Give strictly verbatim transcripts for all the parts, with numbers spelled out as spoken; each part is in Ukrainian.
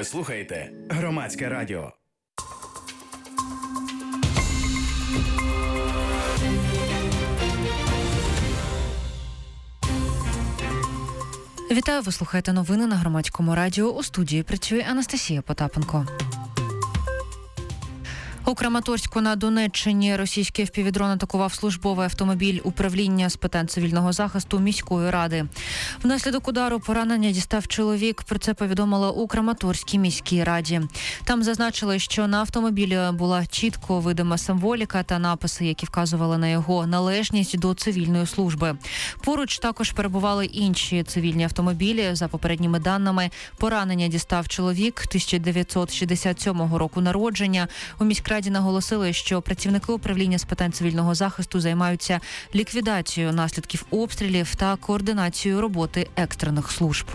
Ви слухаєте Громадське радіо. Вітаю, ви слухаєте новини на Громадському радіо. У студії працює Анастасія Потапенко. У Краматорську на Донеччині російський еф пі ві-дрон атакував службовий автомобіль управління з питань цивільного захисту міської ради. Внаслідок удару поранення дістав чоловік. Про це повідомили у Краматорській міській раді. Там зазначили, що на автомобілі була чітко видима символіка та написи, які вказували на його належність до цивільної служби. Поруч також перебували інші цивільні автомобілі. За попередніми даними, поранення дістав чоловік тисяча дев'ятсот шістдесят сьомого року народження. У міськраді Раді наголосили, що працівники управління з питань цивільного захисту займаються ліквідацією наслідків обстрілів та координацією роботи екстрених служб.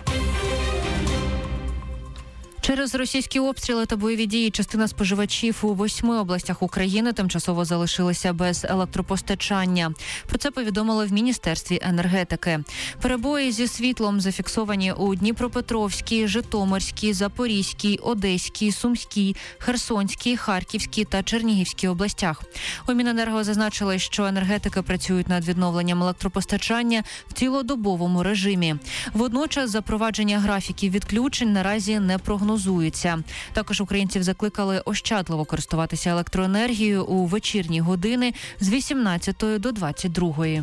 Через російські обстріли та бойові дії частина споживачів у восьми областях України тимчасово залишилися без електропостачання. Про це повідомили в Міністерстві енергетики. Перебої зі світлом зафіксовані у Дніпропетровській, Житомирській, Запорізькій, Одеській, Сумській, Херсонській, Харківській та Чернігівській областях. У Міненерго зазначили, що енергетики працюють над відновленням електропостачання в цілодобовому режимі. Водночас запровадження графіків відключень наразі не прогнозується. Також українців закликали ощадливо користуватися електроенергією у вечірні години з вісімнадцятої до двадцять другої.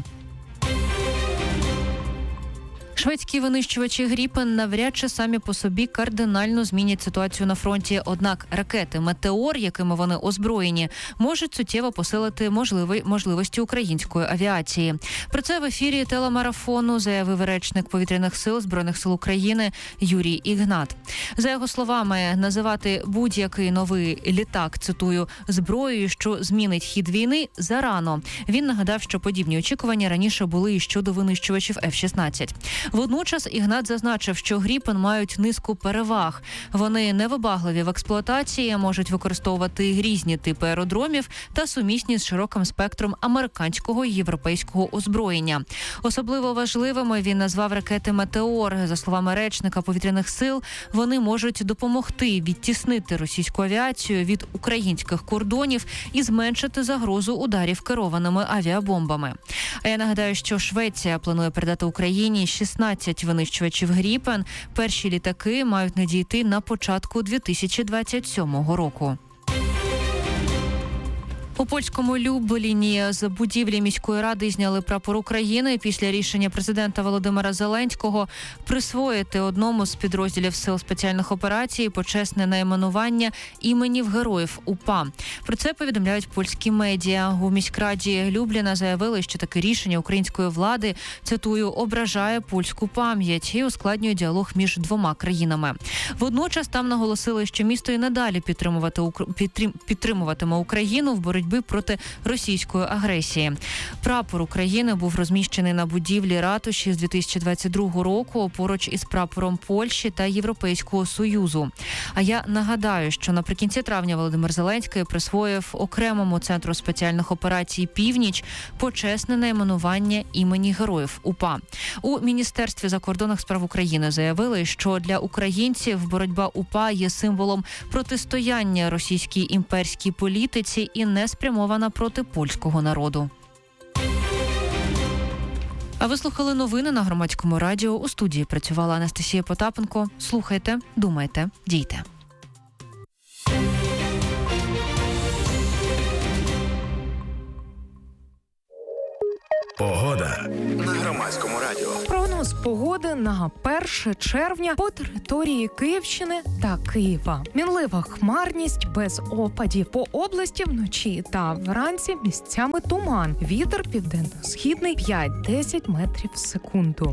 Шведські винищувачі «Гріпен» навряд чи самі по собі кардинально змінять ситуацію на фронті. Однак ракети «Метеор», якими вони озброєні, можуть суттєво посилити можливі можливості української авіації. Про це в ефірі телемарафону заявив речник повітряних сил Збройних сил України Юрій Ігнат. За його словами, називати будь-який новий літак, цитую, зброєю, що змінить хід війни, зарано. Він нагадав, що подібні очікування раніше були і щодо винищувачів еф шістнадцять. Водночас Ігнат зазначив, що «Гріпен» мають низку переваг. Вони невибагливі в експлуатації, можуть використовувати різні типи аеродромів та сумісні з широким спектром американського і європейського озброєння. Особливо важливими він назвав ракети «Метеор». За словами речника повітряних сил, вони можуть допомогти відтіснити російську авіацію від українських кордонів і зменшити загрозу ударів керованими авіабомбами. А я нагадаю, що Швеція планує передати Україні шістнадцять винищувачів «Гріпен». Перші літаки мають надійти на початку дві тисячі двадцять сьомого року. У польському Любліні з будівлі міської ради зняли прапор України після рішення президента Володимира Зеленського присвоїти одному з підрозділів Сил спеціальних операцій почесне найменування іменів героїв УПА. Про це повідомляють польські медіа. У міськраді Любліна заявили, що таке рішення української влади, цитую, ображає польську пам'ять і ускладнює діалог між двома країнами. Водночас там наголосили, що місто і надалі підтримувати, підтримуватиме Україну в боротьбі проти російської агресії. Прапор України був розміщений на будівлі ратуші з дві тисячі двадцять другого року поруч із прапором Польщі та Європейського Союзу. А я нагадаю, що наприкінці травня Володимир Зеленський присвоїв окремому центру спеціальних операцій «Північ» почесне найменування імені героїв УПА. У Міністерстві закордонних справ України заявили, що для українців боротьба УПА є символом протистояння російській імперській політиці і не спрямована проти польського народу. А ви слухали новини на Громадському радіо. У студії працювала Анастасія Потапенко. Слухайте, думайте, дійте. Погода на Громадському радіо. Прогноз погоди на перше червня по території Київщини та Києва. Мінлива хмарність без опадів. По області вночі та вранці місцями туман. Вітер південно-східний п'ять-десять метрів в секунду.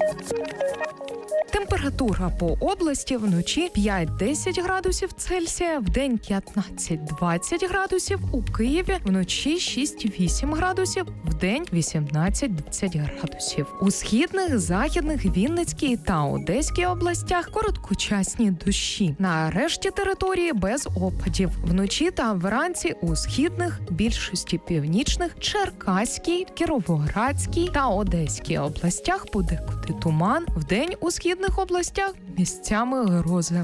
Температура по області вночі п'ять-десять градусів Цельсія, вдень п'ятнадцять-двадцять градусів, у Києві вночі шість-вісім градусів, вдень вісімнадцять-двадцять градусів. У східних, західних, Вінницькій та Одеській областях короткочасні дощі. На решті території без опадів. Вночі та вранці у східних, більшості північних, Черкаській, Кіровоградській та Одеській областях подекуди туман, вдень у східних східних областях місцями грози.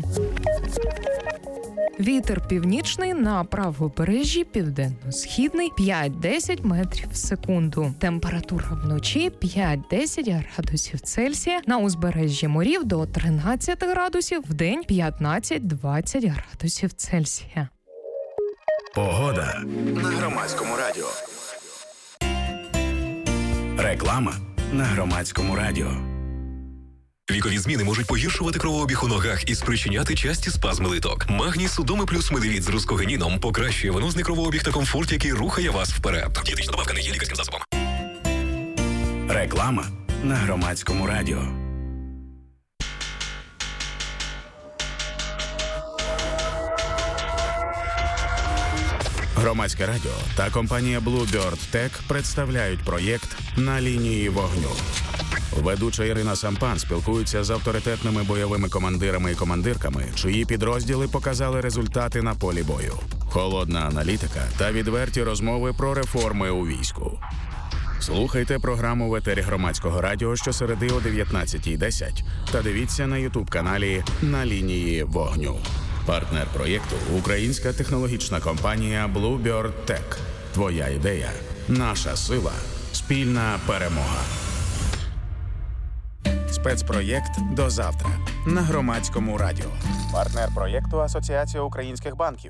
Вітер північний на правобережжі, південно-східний п'ять-десять метрів в секунду. Температура вночі п'ять-десять градусів Цельсія, на узбережжі морів до тринадцять градусів, вдень п'ятнадцять-двадцять градусів Цельсія. Погода на Громадському радіо. Реклама на Громадському радіо. Вікові зміни можуть погіршувати кровообіг у ногах і спричиняти часті спазми литок. Магній Судоми плюс Медивіт з рускогенідом покращує венозний кровообіг та комфорт, який рухає вас вперед. Дієтична добавка не є лікарським засобом. Реклама на Громадському радіо. Громадське радіо та компанія Bluebird Tech представляють проєкт «На лінії вогню». Ведуча Ірина Сампан спілкується з авторитетними бойовими командирами і командирками, чиї підрозділи показали результати на полі бою. Холодна аналітика та відверті розмови про реформи у війську. Слухайте програму в етері Громадського радіо щосереди о дев'ятнадцятій десять та дивіться на ютуб-каналі «На лінії вогню». Партнер проєкту – українська технологічна компанія Bluebird Tech. Твоя ідея – наша сила. Спільна перемога. Спецпроєкт «До завтра» на Громадському радіо. Партнер проєкту – Асоціація українських банків.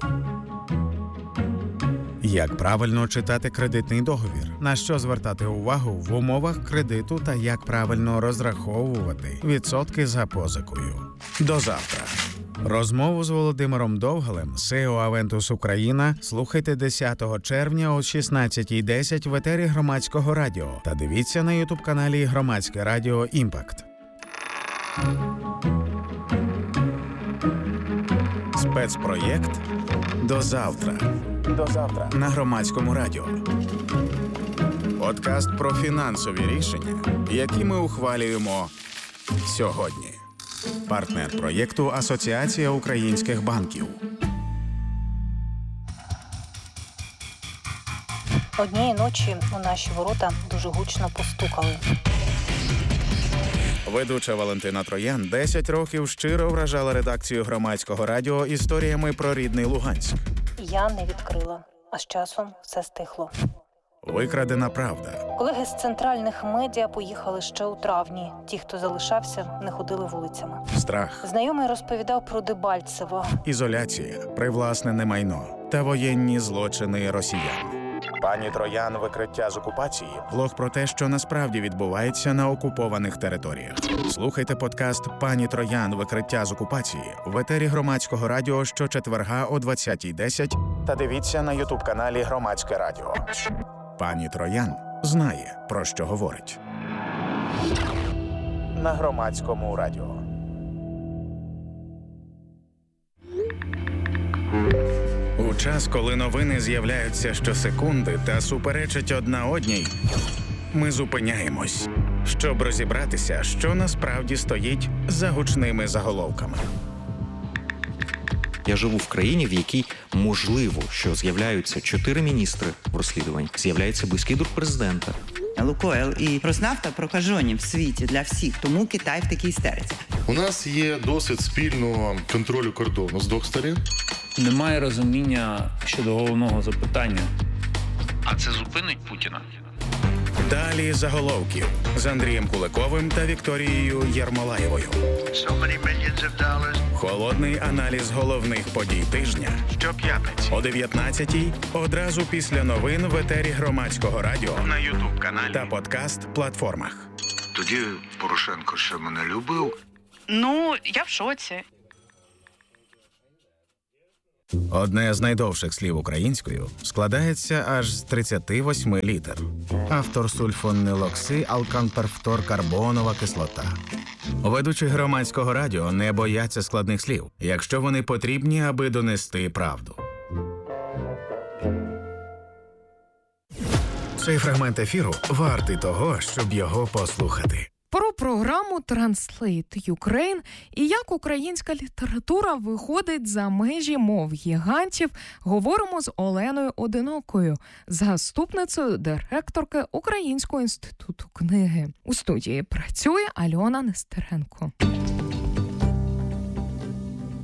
Як правильно читати кредитний договір? На що звертати увагу в умовах кредиту та як правильно розраховувати відсотки за позикою? До завтра. Розмову з Володимиром Довгалем, сі і о Aventus Україна, слухайте десятого червня о шістнадцятій десять в етері Громадського радіо та дивіться на ютуб-каналі Громадське радіо Імпакт. Спецпроєкт «До завтра». До завтра на Громадському радіо. Подкаст про фінансові рішення, які ми ухвалюємо сьогодні. Партнер проєкту – Асоціація українських банків. Однієї ночі у наші ворота дуже гучно постукали. Ведуча Валентина Троян десять років щиро вражала редакцію Громадського радіо історіями про рідний Луганськ. Я не відкрила, а з часом все стихло. Викрадена правда. Колеги з центральних медіа поїхали ще у травні. Ті, хто залишався, не ходили вулицями. Страх. Знайомий розповідав про Дебальцево. Ізоляція, привласнене майно та воєнні злочини росіян. Пані Троян «Викриття з окупації» – влог про те, що насправді відбувається на окупованих територіях. Слухайте подкаст «Пані Троян. Викриття з окупації» в етері Громадського радіо щочетверга о двадцятій десять та дивіться на ютуб-каналі Громадське радіо. Пані Троян знає, про що говорить. На Громадському радіо. У час, коли новини з'являються щосекунди та суперечать одна одній, ми зупиняємось, щоб розібратися, що насправді стоїть за гучними заголовками. Я живу в країні, в якій можливо, що з'являються чотири міністри в розслідуванні, з'являється близький друг президента. Лукойл і Роснафта прокажені в світі для всіх, тому Китай в такій істериці. У нас є досвід спільного контролю кордону з двох сторін. Немає розуміння щодо головного запитання. А це зупинить Путіна? Далі заголовків з Андрієм Куликовим та Вікторією Єрмолаєвою. Холодний аналіз головних подій тижня щоп'ятниці о дев'ятнадцятій одразу після новин в етері Громадського радіо на ютуб-каналі та подкаст-платформах. Тоді Порошенко ще мене любив. Ну, я в шоці. Одне з найдовших слів українською складається аж з тридцяти восьми літер. Автор сульфонилокси алканперфторкарбонова кислота. Ведучі Громадського радіо не бояться складних слів, якщо вони потрібні, аби донести правду. Цей фрагмент ефіру вартий того, щоб його послухати. Про програму Translate Ukraine і як українська література виходить за межі мов гігантів, говоримо з Оленою Одинокою, заступницею директорки Українського інституту книги. У студії працює Альона Нестеренко.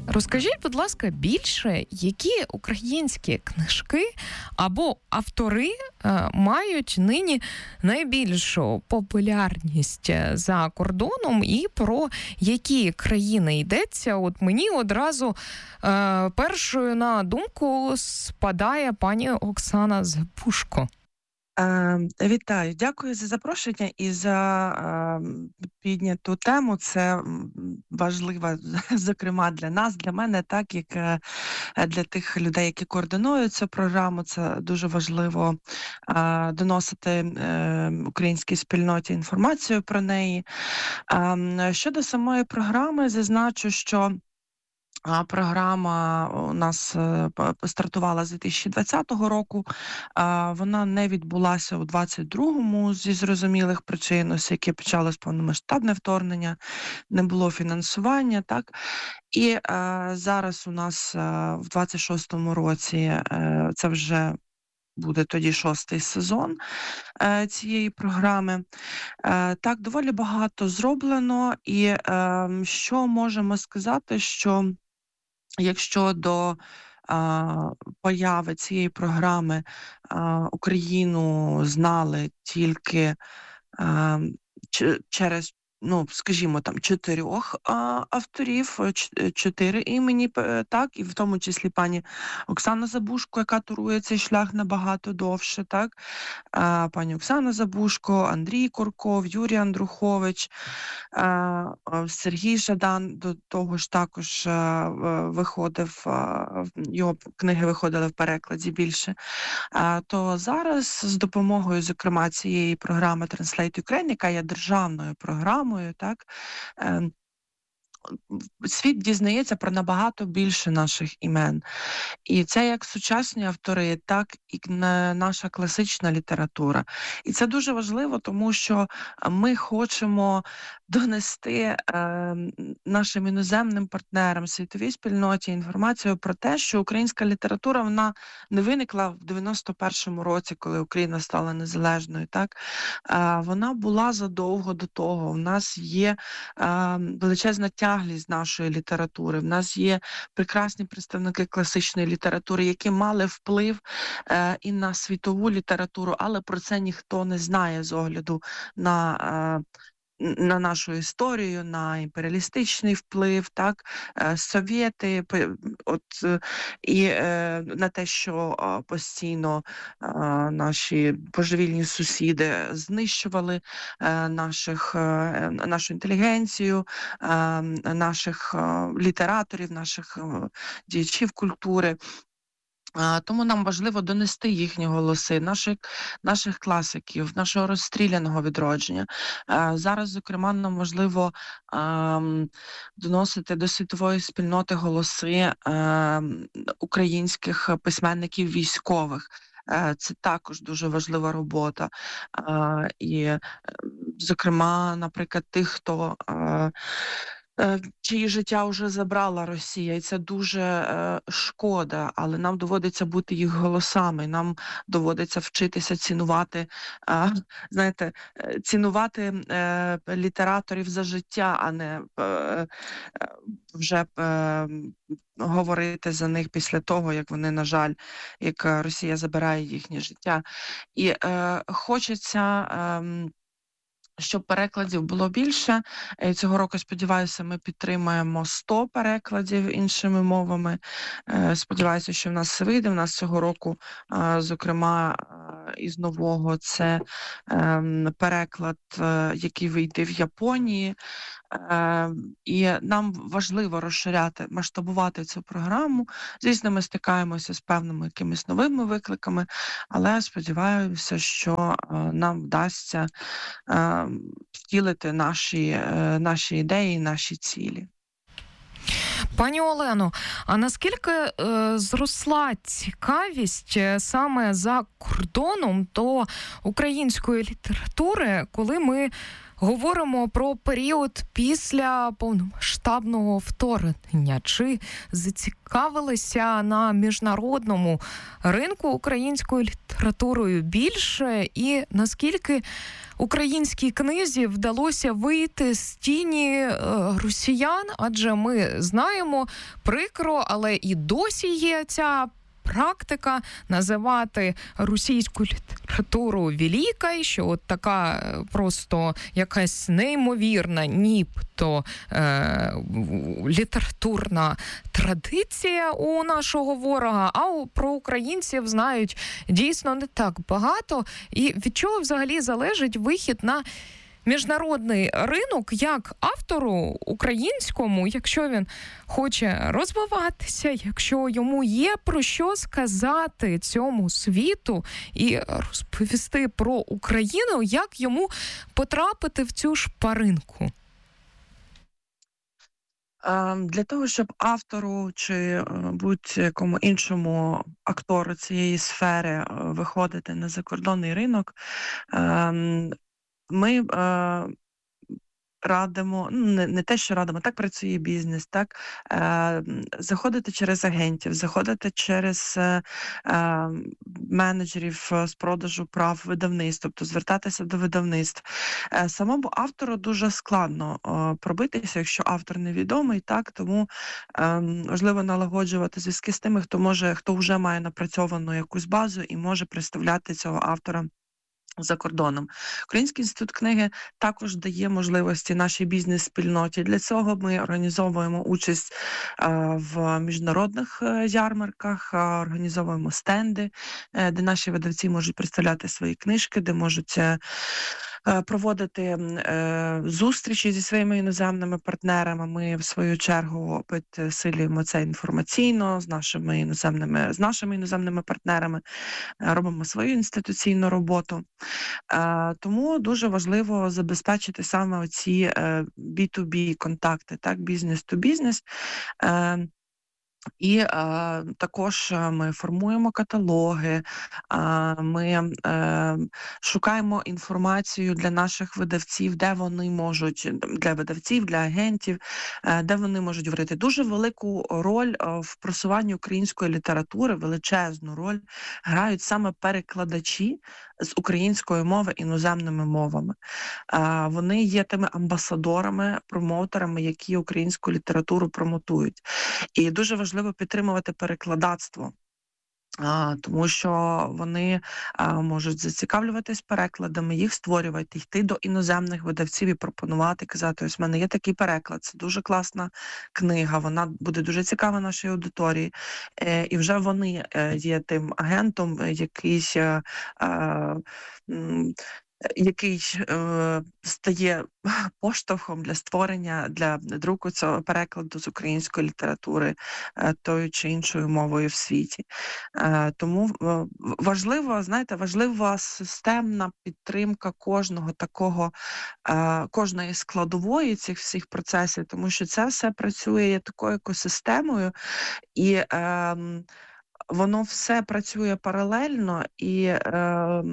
Розкажіть, будь ласка, більше, які українські книжки або автори е, мають нині найбільшу популярність за кордоном і про які країни йдеться? От мені одразу е, першою на думку спадає пані Оксана Забушко. Е, вітаю, дякую за запрошення і за е, підняту тему. Це важливо, зокрема, для нас, для мене, так як е, для тих людей, які координують цю програму. Це дуже важливо е, доносити е, українській спільноті інформацію про неї. Е, щодо самої програми, зазначу, що програма у нас стартувала з дві тисячі двадцятого року, вона не відбулася у двадцять другому зі зрозумілих причин, оскільки почалось повномасштабне вторгнення, не було фінансування, так? І зараз у нас в двадцять шостому році це вже буде тоді шостий сезон е, цієї програми. Е, так, доволі багато зроблено, і е, що можемо сказати, що якщо до а, появи цієї програми а, Україну знали тільки а, ч- через, ну, скажімо, там, чотирьох а, авторів, ч- чотири імені, так, і в тому числі пані Оксана Забушко, яка турує цей шлях набагато довше, так, а, пані Оксана Забушко, Андрій Курков, Юрій Андрухович, а, Сергій Жадан, до того ж також а, виходив, а, його книги виходили в перекладі більше, а, то зараз з допомогою, зокрема, цієї програми Translate Ukraine, яка є державною програмою, так, світ дізнається про набагато більше наших імен. І це як сучасні автори, так і наша класична література. І це дуже важливо, тому що ми хочемо донести е, нашим іноземним партнерам, світовій спільноті інформацію про те, що українська література, вона не виникла в дев'яносто першому році, коли Україна стала незалежною, так? Е, вона була задовго до того. У нас є е, величезна тяглість нашої літератури, в нас є прекрасні представники класичної літератури, які мали вплив е, і на світову літературу, але про це ніхто не знає з огляду на е, на нашу історію, на імперіалістичний вплив, так, совєти, от, і е, на те, що е, постійно е, наші божевільні сусіди знищували е, наших, е, нашу інтелігенцію, е, наших е, літераторів, наших е, діячів культури. Тому нам важливо донести їхні голоси, наших, наших класиків, нашого розстріляного відродження. Зараз, зокрема, нам важливо доносити до світової спільноти голоси українських письменників військових. Це також дуже важлива робота. І, зокрема, наприклад, тих, хто чиї життя вже забрала Росія, і це дуже е, шкода, але нам доводиться бути їх голосами, нам доводиться вчитися цінувати, е, знаєте, цінувати е, літераторів за життя, а не е, вже е, говорити за них після того, як вони, на жаль, як Росія забирає їхнє життя. І е, хочеться... Е, щоб перекладів було більше. Цього року, сподіваюся, ми підтримаємо сто перекладів іншими мовами. Сподіваюся, що в нас все вийде. В нас цього року, зокрема, із нового, це переклад, який вийде в Японії. І нам важливо розширяти, масштабувати цю програму. Звісно, ми стикаємося з певними якимись новими викликами, але сподіваюся, що нам вдасться втілити наші, наші ідеї, наші цілі. Пані Олено, а наскільки е, зросла цікавість саме за кордоном до української літератури, коли ми Говоримо про період після повномасштабного вторгнення. Чи зацікавилися на міжнародному ринку українською літературою більше? І наскільки українській книзі вдалося вийти з тіні росіян? Адже ми знаємо, прикро, але і досі є ця практика називати російську літературу великою, що от така просто якась неймовірна, нібито е, літературна традиція у нашого ворога, а у, про українців знають дійсно не так багато. І від чого взагалі залежить вихід на міжнародний ринок як автору українському, якщо він хоче розвиватися, якщо йому є про що сказати цьому світу і розповісти про Україну, як йому потрапити в цю шпаринку? Для того, щоб автору чи будь-якому іншому актору цієї сфери виходити на закордонний ринок, ми е, радимо, ну не, не те, що радимо, так працює бізнес, так е, заходити через агентів, заходити через е, е, менеджерів з продажу прав видавництв, тобто звертатися до видавництв. Е, самому автору дуже складно е, пробитися, якщо автор невідомий, так, тому е, важливо налагоджувати зв'язки з тими, хто може, хто вже має напрацьовану якусь базу і може представляти цього автора за кордоном. Український інститут книги також дає можливості нашій бізнес-спільноті. Для цього ми організовуємо участь а, в міжнародних а, ярмарках, а, організовуємо стенди, а, де наші видавці можуть представляти свої книжки, де можуть а, проводити е, зустрічі зі своїми іноземними партнерами. Ми, в свою чергу, підсилюємо це інформаційно з нашими іноземними, з нашими іноземними партнерами, е, робимо свою інституційну роботу. Е, тому дуже важливо забезпечити саме оці е, бі ту бі контакти, так, бізнес-ту-бізнес. Е, І е, також ми формуємо каталоги, е, ми е, шукаємо інформацію для наших видавців, де вони можуть, для видавців, для агентів, е, де вони можуть говорити. Дуже велику роль е, в просуванні української літератури, величезну роль грають саме перекладачі з української мови іноземними мовами. Е, вони є тими амбасадорами, промоутерами, які українську літературу промотують. І дуже важливо Важливо підтримувати перекладацтво, а, тому що вони а, можуть зацікавлюватись перекладами, їх створювати, йти до іноземних видавців і пропонувати, казати, ось в мене є такий переклад, це дуже класна книга, вона буде дуже цікава нашій аудиторії. Е, і вже вони е, є тим агентом, який е, е, який е, стає поштовхом для створення, для друку цього перекладу з української літератури е, тою чи іншою мовою в світі. Е, тому е, важливо, знаєте, важлива системна підтримка кожного такого, е, кожної складової цих всіх процесів, тому що це все працює такою екосистемою, і е, воно все працює паралельно, і е,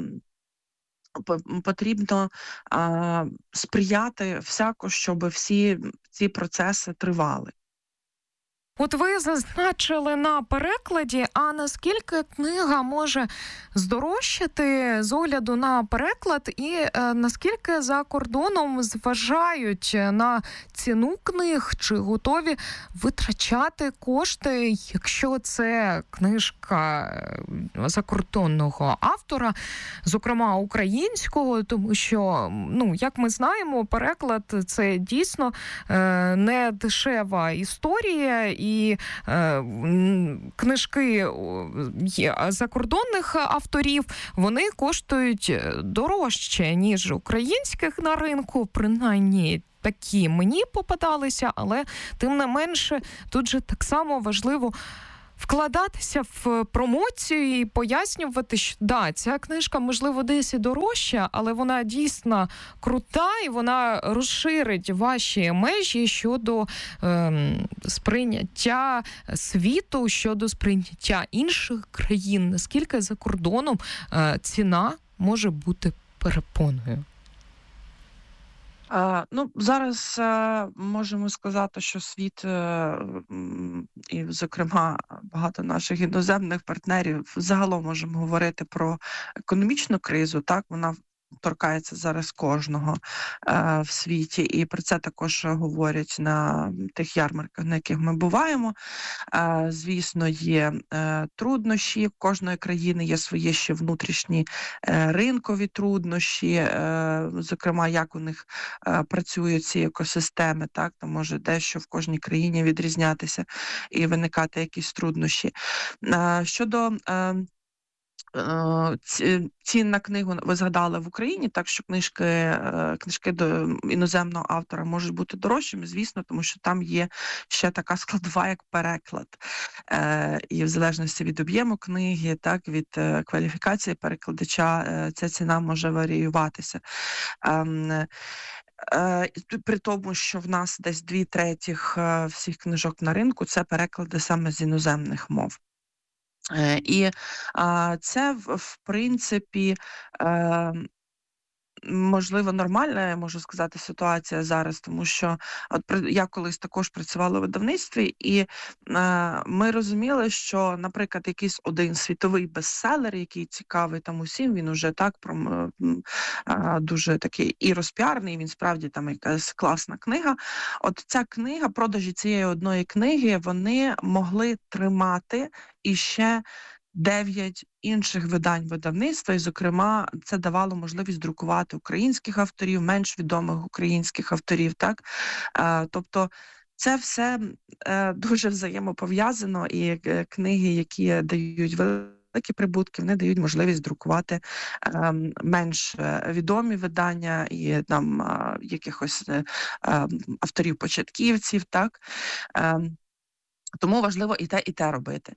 потрібно а, сприяти всяко, щоб всі ці процеси тривали. От ви зазначили на перекладі, а наскільки книга може здорожчати з огляду на переклад і е, наскільки за кордоном зважають на ціну книг, чи готові витрачати кошти, якщо це книжка закордонного автора, зокрема українського, тому що, ну, як ми знаємо, переклад – це дійсно е, не дешева історія, і І е, книжки закордонних авторів, вони коштують дорожче, ніж українських на ринку, принаймні такі мені попадалися, але тим не менше тут же так само важливо вкладатися в промоцію і пояснювати, що да, ця книжка, можливо, десь і дорожча, але вона дійсно крута, і вона розширить ваші межі щодо е, сприйняття світу, щодо сприйняття інших країн. Наскільки за кордоном е, ціна може бути перепоною? Е, ну, зараз е, можемо сказати, що світ, е, і, зокрема, багато наших іноземних партнерів, загалом можемо говорити про економічну кризу, так, вона торкається зараз кожного е, в світі, і про це також говорять на тих ярмарках, на яких ми буваємо. Е, звісно, є е, труднощі, в кожної країни є свої ще внутрішні е, ринкові труднощі, е, зокрема, як у них е, працюють ці екосистеми, так, там може дещо в кожній країні відрізнятися і виникати якісь труднощі. Е, щодо е, Цін на книгу ви згадали в Україні, так що книжки, книжки до іноземного автора можуть бути дорожчими, звісно, тому що там є ще така складова, як переклад. І в залежності від об'єму книги, так, від кваліфікації перекладача, ця ціна може варіюватися. При тому, що в нас десь дві третіх всіх книжок на ринку – це переклади саме з іноземних мов. І а, це, в, в принципі, е, можливо, нормальна, я можу сказати, ситуація зараз, тому що от я колись також працювала у видавництві, і е, ми розуміли, що, наприклад, якийсь один світовий бестселер, який цікавий там усім, він уже так про, е, дуже такий і розпіарний, він справді там якась класна книга. От ця книга, продажі цієї одної книги, вони могли тримати іще дев'ять інших видань видавництва, і, зокрема, це давало можливість друкувати українських авторів, менш відомих українських авторів, так? Е, тобто це все е, дуже взаємопов'язано, і книги, які дають великі прибутки, вони дають можливість друкувати е, менш відомі видання і там е, якихось е, авторів-початківців, так? Е, Тому важливо і те, і те робити.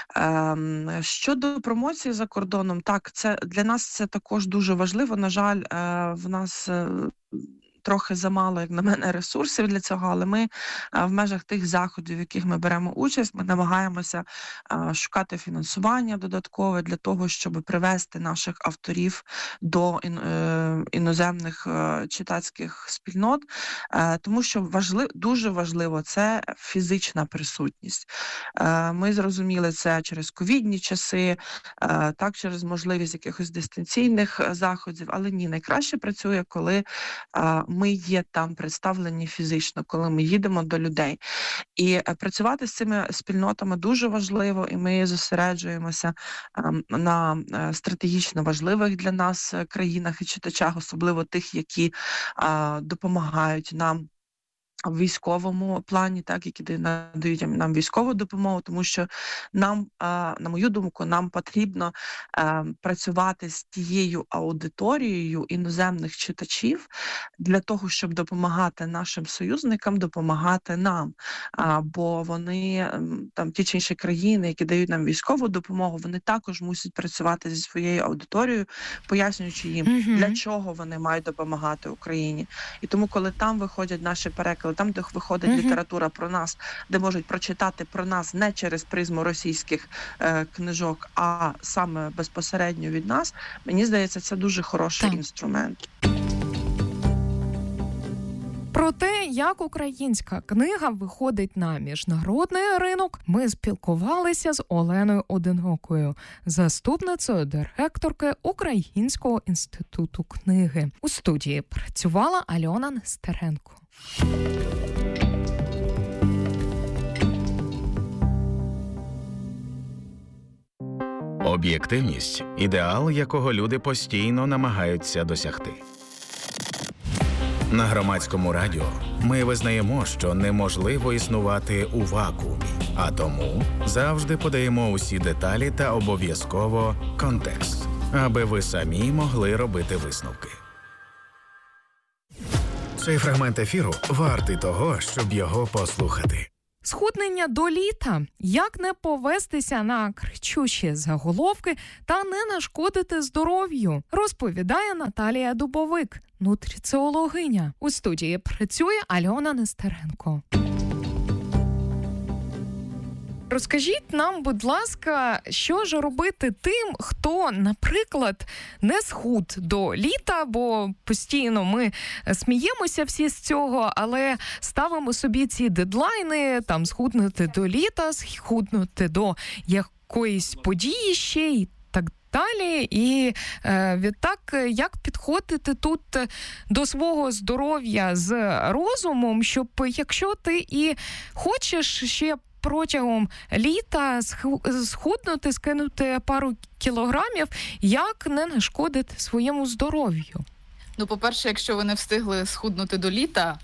Ем, щодо промоції за кордоном, так, це для нас це також дуже важливо. На жаль, е, в нас е, трохи замало, як на мене, ресурсів для цього, але ми в межах тих заходів, в яких ми беремо участь, ми намагаємося шукати фінансування додаткове для того, щоб привести наших авторів до іноземних читацьких спільнот, тому що важлив, дуже важливо це фізична присутність. Ми зрозуміли це через ковідні часи, так, через можливість якихось дистанційних заходів, але ні, найкраще працює, коли ми є там представлені фізично, коли ми їдемо до людей. І працювати з цими спільнотами дуже важливо, і ми зосереджуємося на стратегічно важливих для нас країнах і читачах, особливо тих, які допомагають нам в військовому плані, так, які надають нам військову допомогу, тому що нам, на мою думку, нам потрібно працювати з тією аудиторією іноземних читачів для того, щоб допомагати нашим союзникам, допомагати нам. Бо вони, там, ті чи інші країни, які дають нам військову допомогу, вони також мусять працювати зі своєю аудиторією, пояснюючи їм, mm-hmm. для чого вони мають допомагати Україні. І тому, коли там виходять наші переклади, там, де виходить uh-huh. література про нас, де можуть прочитати про нас не через призму російських е, книжок, а саме безпосередньо від нас, мені здається, це дуже хороший так. інструмент. Про те, як українська книга виходить на міжнародний ринок, ми спілкувалися з Оленою Одинокою, заступницею директорки Українського інституту книги. У студії працювала Альона Нестеренко. Об'єктивність – ідеал, якого люди постійно намагаються досягти. На Громадському радіо ми визнаємо, що неможливо існувати у вакуумі, а тому завжди подаємо усі деталі та обов'язково контекст, аби ви самі могли робити висновки. Цей фрагмент ефіру вартий того, щоб його послухати. Схуднення до літа. Як не повестися на кричущі заголовки та не нашкодити здоров'ю, розповідає Наталія Дубовик, нутриціологиня. У студії працює Альона Нестеренко. Розкажіть нам, будь ласка, що ж робити тим, хто, наприклад, не схуд до літа, бо постійно ми сміємося всі з цього, але ставимо собі ці дедлайни, там, схуднути до літа, схуднути до якоїсь події ще й так далі. І е, відтак, як підходити тут до свого здоров'я з розумом, щоб якщо ти і хочеш ще протягом літа схуднути, скинути пару кілограмів, як не нашкодити своєму здоров'ю? Ну, по-перше, якщо ви не встигли схуднути до літа,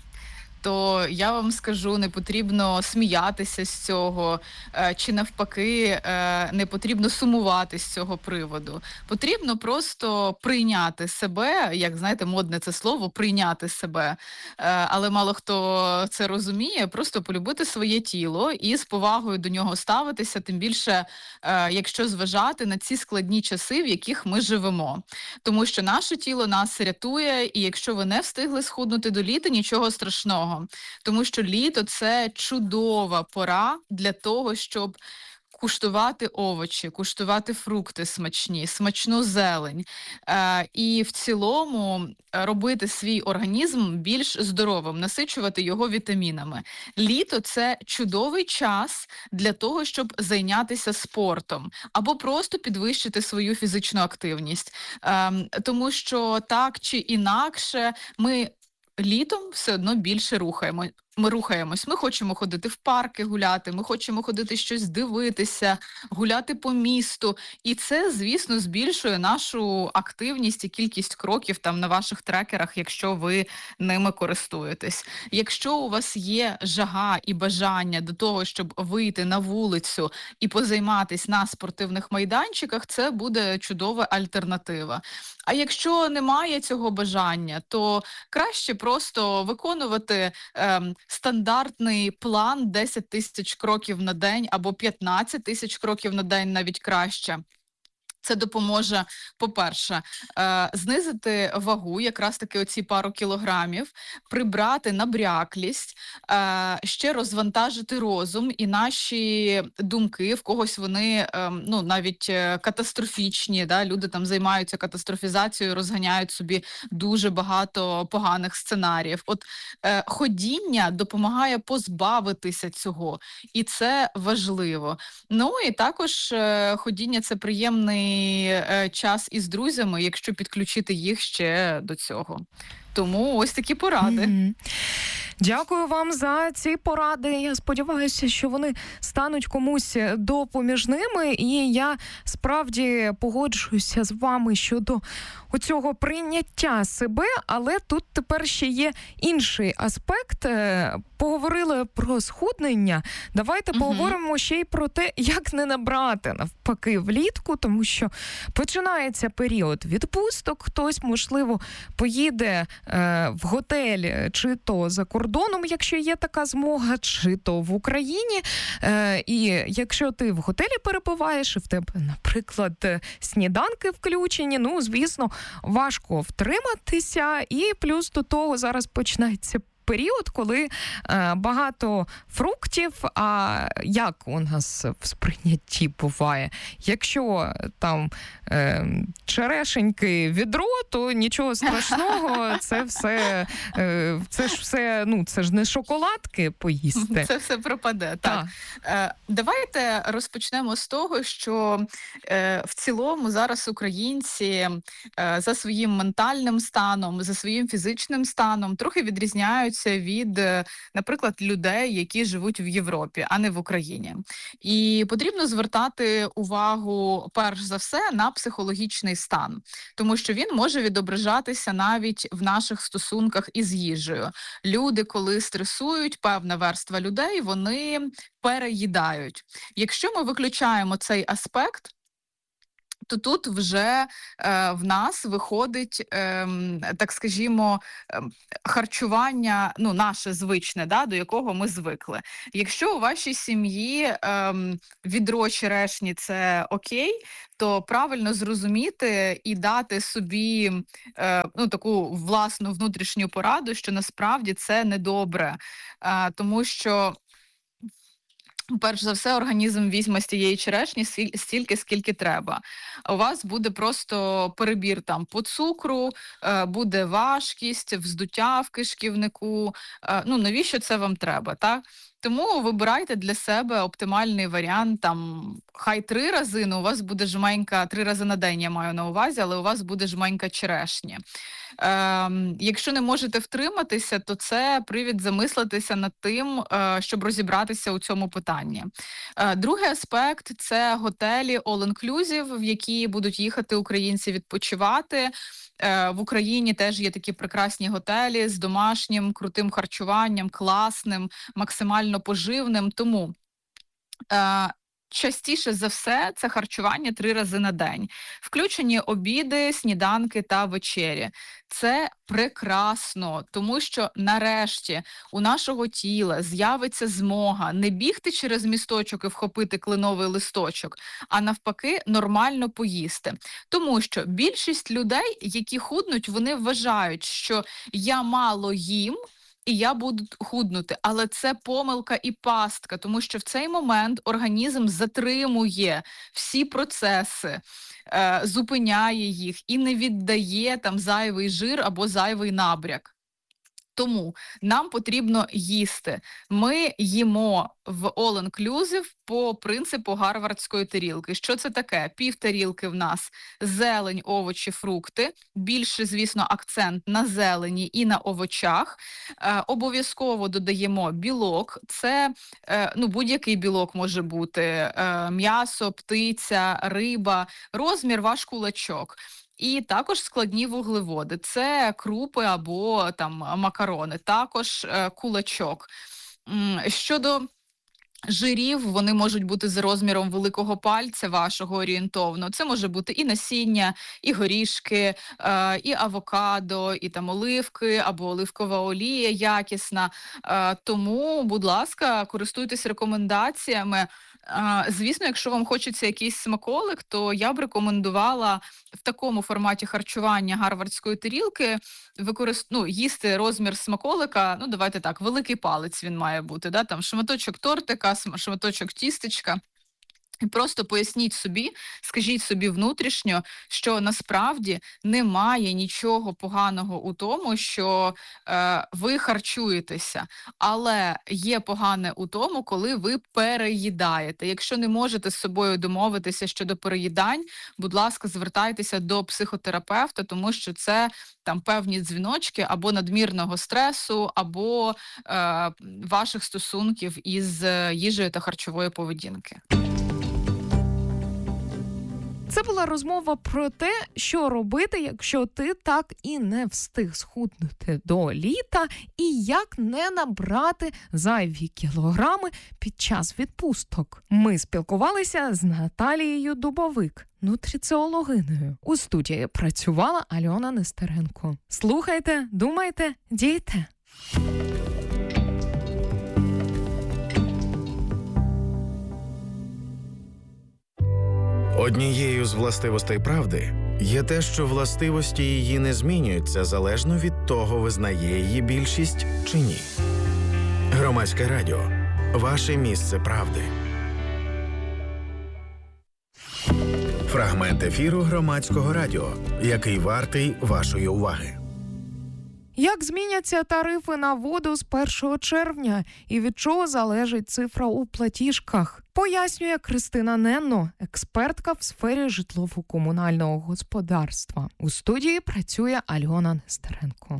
то я вам скажу, не потрібно сміятися з цього, чи навпаки, не потрібно сумувати з цього приводу. Потрібно просто прийняти себе, як, знаєте, модне це слово, прийняти себе. Але мало хто це розуміє, просто полюбити своє тіло і з повагою до нього ставитися, тим більше, якщо зважати на ці складні часи, в яких ми живемо. Тому що наше тіло нас рятує, і якщо ви не встигли схуднути до літа, нічого страшного. Тому що літо – це чудова пора для того, щоб куштувати овочі, куштувати фрукти смачні, смачну зелень. Е, і в цілому робити свій організм більш здоровим, насичувати його вітамінами. Літо – це чудовий час для того, щоб зайнятися спортом або просто підвищити свою фізичну активність. Е, тому що так чи інакше ми літом все одно більше рухаємо. Ми рухаємось, ми хочемо ходити в парки гуляти, ми хочемо ходити щось дивитися, гуляти по місту. І це, звісно, збільшує нашу активність і кількість кроків там на ваших трекерах, якщо ви ними користуєтесь. Якщо у вас є жага і бажання до того, щоб вийти на вулицю і позайматись на спортивних майданчиках, це буде чудова альтернатива. А якщо немає цього бажання, то краще просто виконувати ем, стандартний план десять тисяч кроків на день або п'ятнадцять тисяч кроків на день, навіть краще. Це допоможе, по-перше, е, знизити вагу, якраз таки оці пару кілограмів, прибрати набряклість, е, ще розвантажити розум і наші думки, в когось вони е, ну, навіть катастрофічні, да? Люди там займаються катастрофізацією, розганяють собі дуже багато поганих сценаріїв. От е, ходіння допомагає позбавитися цього, і це важливо. Ну і також е, ходіння – це приємний час із друзями, якщо підключити їх ще до цього. Тому ось такі поради. Mm-hmm. Дякую вам за ці поради. Я сподіваюся, що вони стануть комусь допоміжними. І я справді погоджуюся з вами щодо оцього прийняття себе, але тут тепер ще є інший аспект. Поговорили про схуднення. Давайте uh-huh. поговоримо ще й про те, як не набрати навпаки влітку, тому що починається період відпусток. Хтось, можливо, поїде е, в готель чи то за кордоном, якщо є така змога, чи то в Україні. Е, і якщо ти в готелі перебуваєш, і в тебе, наприклад, сніданки включені, ну, звісно, важко втриматися. І плюс до того зараз починається період, коли е, багато фруктів, а як у нас в сприйнятті буває? Якщо там е, черешеньки відро, то нічого страшного, це все, е, це ж все, ну, це ж не шоколадки поїсти. Це все пропаде, так. Е, давайте розпочнемо з того, що е, в цілому зараз українці е, за своїм ментальним станом, за своїм фізичним станом трохи відрізняють від, наприклад, людей, які живуть в Європі, а не в Україні. І потрібно звертати увагу, перш за все, на психологічний стан, тому що він може відображатися навіть в наших стосунках із їжею. Люди, коли стресують, певна верства людей, вони переїдають. Якщо ми виключаємо цей аспект, то тут вже е, в нас виходить, е, так скажімо, е, харчування, ну, наше звичне, да, до якого ми звикли. Якщо у вашій сім'ї е, відро черешні – це окей, то правильно зрозуміти і дати собі е, ну, таку власну внутрішню пораду, що насправді це недобре, е, тому що перш за все, організм візьме з тієї черешні стільки, скільки треба. У вас буде просто перебір там по цукру, буде важкість, вздуття в кишківнику. Ну, навіщо це вам треба, так? Тому вибирайте для себе оптимальний варіант, там, хай три рази, ну у вас буде жменька, три рази на день я маю на увазі, але у вас буде жменька черешні. Е, якщо не можете втриматися, то це привід замислитися над тим, е, щоб розібратися у цьому питанні. Е, другий аспект – це готелі all-inclusive, в які будуть їхати українці відпочивати. В Україні теж є такі прекрасні готелі з домашнім, крутим харчуванням, класним, максимально поживним. Тому е, частіше за все це харчування три рази на день. Включені обіди, сніданки та вечері. Це прекрасно, тому що нарешті у нашого тіла з'явиться змога не бігти через місточок і вхопити кленовий листочок, а навпаки нормально поїсти. Тому що більшість людей, які худнуть, вони вважають, що я мало їм, і я буду худнути. Але це помилка і пастка, тому що в цей момент організм затримує всі процеси, е, зупиняє їх і не віддає там зайвий жир або зайвий набряк. Тому нам потрібно їсти. Ми їмо в all-inclusive по принципу гарвардської тарілки. Що це таке? Пів тарілки в нас зелень, овочі, фрукти. Більше, звісно, акцент на зелені і на овочах. Е, обов'язково додаємо білок. Це е, ну, будь-який білок може бути. Е, м'ясо, птиця, риба, розмір ваш кулачок. І також складні вуглеводи. Це крупи або там макарони, також е, кулачок. Щодо жирів, вони можуть бути за розміром великого пальця вашого орієнтовно. Це може бути і насіння, і горішки, е, і авокадо, і там оливки, або оливкова олія якісна. Е, тому, будь ласка, користуйтесь рекомендаціями. Е, звісно, якщо вам хочеться якийсь смаколик, то я б рекомендувала в такому форматі харчування гарвардської тарілки використ... ну, їсти розмір смаколика, ну давайте так, великий палець він має бути, да? Там шматочок тортика, шматочок тістечка. І просто поясніть собі, скажіть собі внутрішньо, що насправді немає нічого поганого у тому, що е, ви харчуєтеся, але є погане у тому, коли ви переїдаєте. Якщо не можете з собою домовитися щодо переїдань, будь ласка, звертайтеся до психотерапевта, тому що це там певні дзвіночки або надмірного стресу, або е, ваших стосунків із їжею та харчової поведінки. Це була розмова про те, що робити, якщо ти так і не встиг схуднути до літа, і як не набрати зайві кілограми під час відпусток. Ми спілкувалися з Наталією Дубовик, нутриціологиною. У студії працювала Альона Нестеренко. Слухайте, думайте, дійте. Однією з властивостей правди є те, що властивості її не змінюються залежно від того, визнає її більшість чи ні. Громадське радіо – ваше місце правди. Фрагмент ефіру Громадського радіо, який вартий вашої уваги. Як зміняться тарифи на воду з першого червня і від чого залежить цифра у платіжках? Пояснює Кристина Ненно, експертка в сфері житлово-комунального господарства. У студії працює Альона Нестеренко.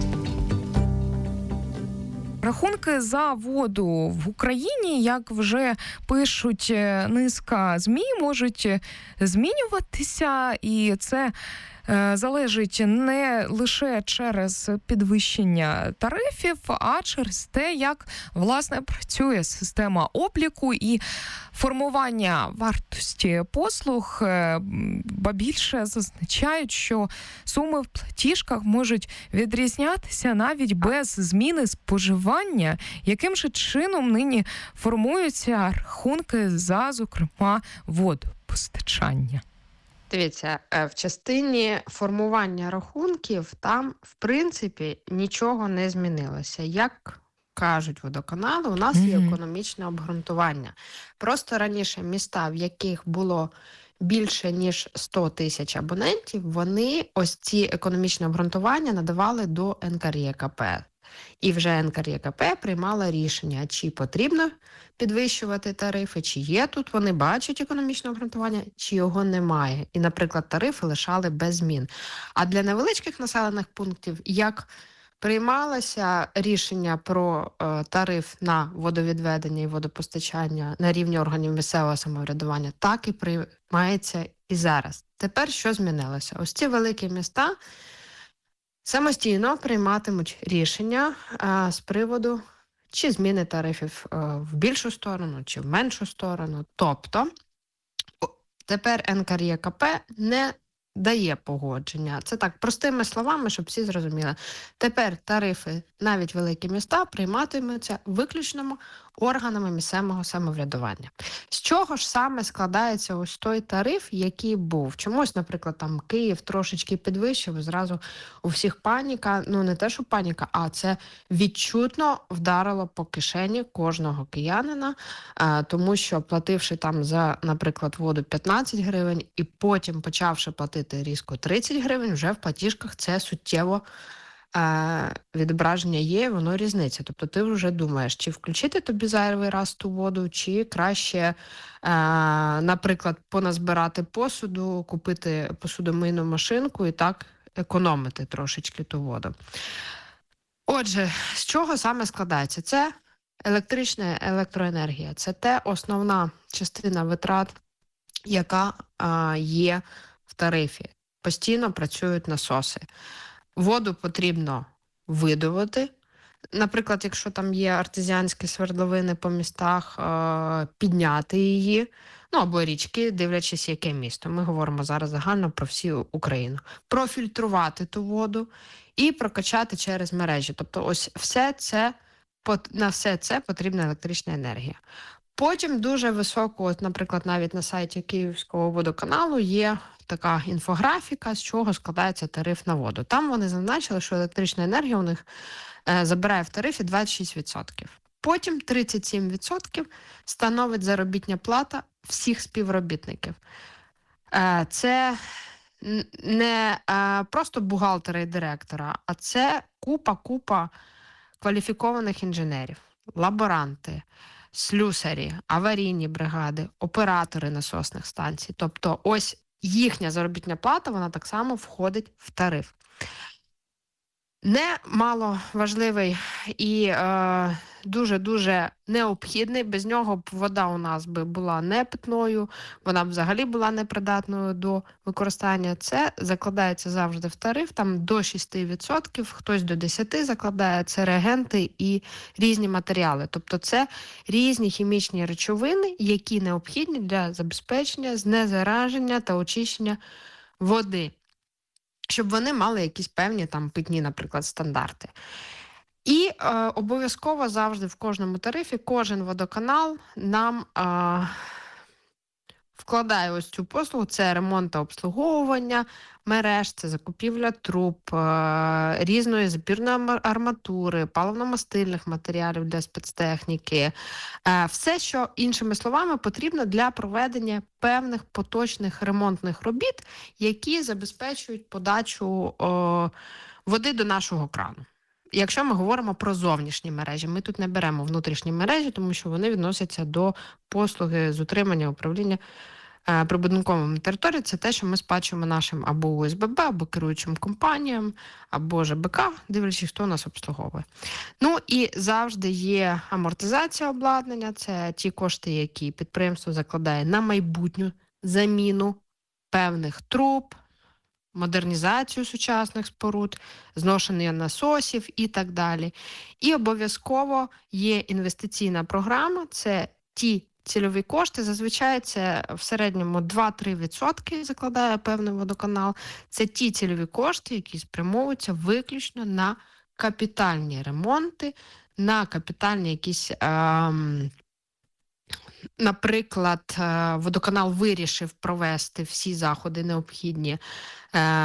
Рахунки за воду в Україні, як вже пишуть низка ЗМІ, можуть змінюватися, і це залежить не лише через підвищення тарифів, а через те, як, власне, працює система обліку і формування вартості послуг, ба більше зазначають, що суми в платіжках можуть відрізнятися навіть без зміни споживання, яким же чином нині формуються рахунки за, зокрема, водопостачання. Дивіться, в частині формування рахунків там, в принципі, нічого не змінилося. Як кажуть водоканали, у нас є Мгм. економічне обґрунтування. Просто раніше міста, в яких було більше ніж сто тисяч абонентів, вони ось ці економічні обґрунтування надавали до ен ка ер є ка пе. І вже ен ка ер є ка пе приймала рішення, чи потрібно підвищувати тарифи, чи є тут, вони бачать економічне обґрунтування, чи його немає. І, наприклад, тарифи лишали без змін. А для невеличких населених пунктів, як приймалося рішення про е, тариф на водовідведення і водопостачання на рівні органів місцевого самоврядування, так і приймається і зараз. Тепер що змінилося? Ось ці великі міста самостійно прийматимуть рішення е, з приводу, чи зміни тарифів е, в більшу сторону, чи в меншу сторону. Тобто о, тепер ен ка ер є ка пе не дає погодження. Це так, простими словами, щоб всі зрозуміли. Тепер тарифи, навіть великі міста, прийматимуться виключно органами місцевого самоврядування. З чого ж саме складається ось той тариф, який був? Чомусь, наприклад, там Київ трошечки підвищив, зразу у всіх паніка. Ну, не те, що паніка, а це відчутно вдарило по кишені кожного киянина, а, тому що плативши там за, наприклад, воду п'ятнадцять гривень і потім почавши платити різко тридцять гривень, вже в платіжках це суттєво е, відображення є, воно різниця. Тобто ти вже думаєш, чи включити тобі зайвий раз ту воду, чи краще, е, наприклад, поназбирати посуду, купити посудомийну машинку і так економити трошечки ту воду. Отже, з чого саме складається? Це електрична електроенергія. Це те основна частина витрат, яка а, є в тарифі. Постійно працюють насоси. Воду потрібно видобути. Наприклад, якщо там є артезіанські свердловини по містах, а, підняти її, ну або річки, дивлячись, яке місто. Ми говоримо зараз загально про всю Україну. Профільтрувати ту воду і прокачати через мережі. Тобто ось все це, на все це потрібна електрична енергія. Потім дуже високо, от, наприклад, навіть на сайті Київського водоканалу є така інфографіка, з чого складається тариф на воду. Там вони зазначили, що електрична енергія у них е, забирає в тарифі двадцять шість відсотків. Потім тридцять сім відсотків становить заробітня плата всіх співробітників. Е, це не е, просто бухгалтера і директора, а це купа-купа кваліфікованих інженерів, лаборанти, слюсарі, аварійні бригади, оператори насосних станцій. Тобто ось їхня заробітна плата, вона так само входить в тариф. Немало важливий і е, дуже-дуже необхідний. Без нього б вода у нас би була не питною, вона б взагалі була непридатною до використання. Це закладається завжди в тариф, там до шість відсотків, хтось до десять відсотків закладає, це реагенти і різні матеріали. Тобто це різні хімічні речовини, які необхідні для забезпечення, знезараження та очищення води, щоб вони мали якісь певні там питні, наприклад, стандарти. І е, обов'язково завжди в кожному тарифі кожен водоканал нам е, вкладає ось цю послугу, це ремонт та обслуговування мереж, це закупівля труб, е, різної запірної арматури, паливно-мастильних матеріалів для спецтехніки. Е, все, що, іншими словами, потрібно для проведення певних поточних ремонтних робіт, які забезпечують подачу е, води до нашого крану. Якщо ми говоримо про зовнішні мережі, ми тут не беремо внутрішні мережі, тому що вони відносяться до послуги з утримання управління е, прибудинковими територіями. Це те, що ми сплачуємо нашим або у ес бе бе, або керуючим компаніям, або же бе ка, дивлячись, хто нас обслуговує. Ну і завжди є амортизація обладнання, це ті кошти, які підприємство закладає на майбутню заміну певних труб, модернізацію сучасних споруд, зношення насосів і так далі. І обов'язково є інвестиційна програма, це ті цільові кошти, зазвичай це в середньому два-три відсотки закладає певний водоканал. Це ті цільові кошти, які спрямовуються виключно на капітальні ремонти, на капітальні якісь... Ем, Наприклад, водоканал вирішив провести всі заходи необхідні